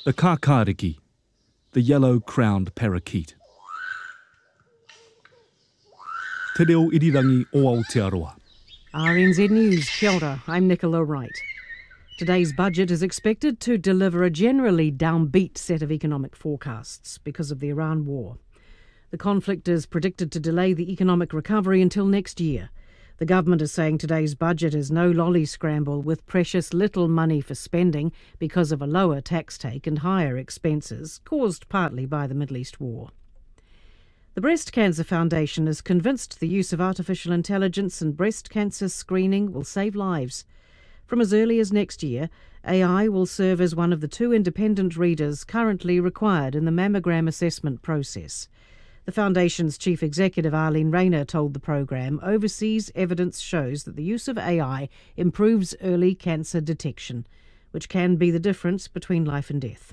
The kākāriki, the yellow-crowned parakeet. Te reo irirangi o Aotearoa. RNZ News, kia ora, I'm Nicola Wright. Today's budget is expected to deliver a generally downbeat set of economic forecasts because of the Iran war. The conflict is predicted to delay the economic recovery until next year. The government is saying today's budget is no lolly scramble with precious little money for spending because of a lower tax take and higher expenses, caused partly by the Middle East war. The Breast Cancer Foundation is convinced the use of artificial intelligence in breast cancer screening will save lives. From as early as next year, AI will serve as one of the 2 independent readers currently required in the mammogram assessment process. The Foundation's Chief Executive Arlene Rayner told the programme overseas evidence shows that the use of AI improves early cancer detection, which can be the difference between life and death.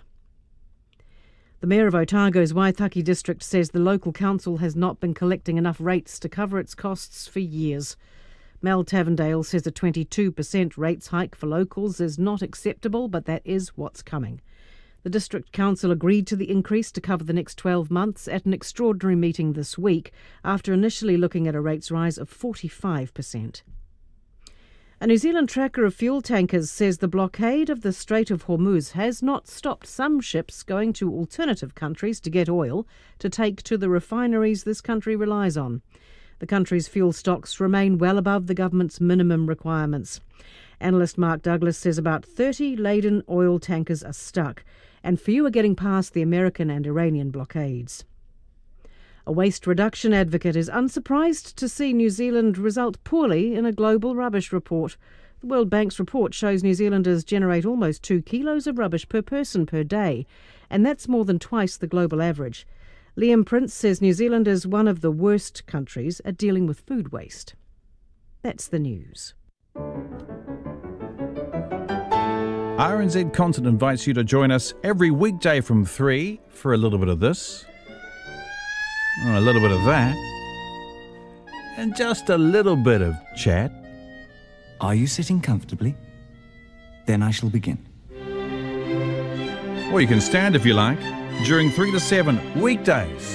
The Mayor of Otago's Waitaki district says the local council has not been collecting enough rates to cover its costs for years. Mel Tavendale says a 22% rates hike for locals is not acceptable, but that is what's coming. The District Council agreed to the increase to cover the next 12 months at an extraordinary meeting this week, after initially looking at a rates rise of 45%. A New Zealand tracker of fuel tankers says the blockade of the Strait of Hormuz has not stopped some ships going to alternative countries to get oil to take to the refineries this country relies on. The country's fuel stocks remain well above the government's minimum requirements. Analyst Mark Douglas says about 30 laden oil tankers are stuck, and few are getting past the American and Iranian blockades. A waste reduction advocate is unsurprised to see New Zealand result poorly in a global rubbish report. The World Bank's report shows New Zealanders generate almost 2 kilos of rubbish per person per day, and that's more than twice the global average. Liam Prince says New Zealand is one of the worst countries at dealing with food waste. That's the news. RNZ Concert invites you to join us every weekday from 3 for a little bit of this, a little bit of that, and just a little bit of chat. Are you sitting comfortably? Then I shall begin. Or you can stand if you like, during 3 to 7 weekdays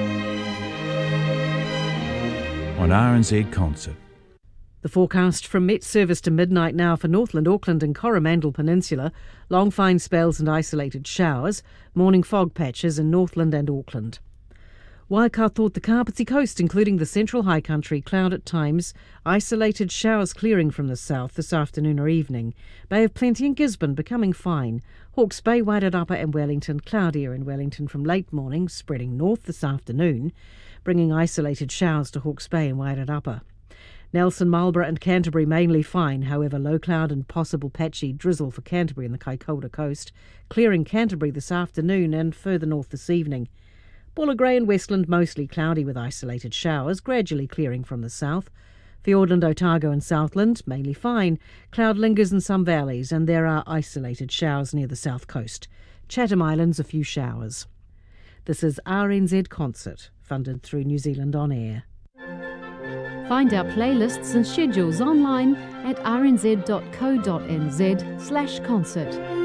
on RNZ Concert. The forecast from Met Service to midnight now for Northland, Auckland and Coromandel Peninsula. Long fine spells and isolated showers. Morning fog patches in Northland and Auckland. Waikato, the Kapiti Coast, including the central high country, cloud at times. Isolated showers clearing from the south this afternoon or evening. Bay of Plenty in Gisborne becoming fine. Hawke's Bay, Wairarapa and Wellington, cloudier in Wellington from late morning, spreading north this afternoon, bringing isolated showers to Hawke's Bay and Wairarapa. Nelson, Marlborough and Canterbury mainly fine, however low cloud and possible patchy drizzle for Canterbury and the Kaikoura coast, clearing Canterbury this afternoon and further north this evening. Buller Grey and Westland mostly cloudy with isolated showers, gradually clearing from the south. Fiordland, Otago and Southland mainly fine, cloud lingers in some valleys and there are isolated showers near the south coast. Chatham Islands a few showers. This is RNZ Concert, funded through New Zealand On Air. Find our playlists and schedules online at rnz.co.nz/concert.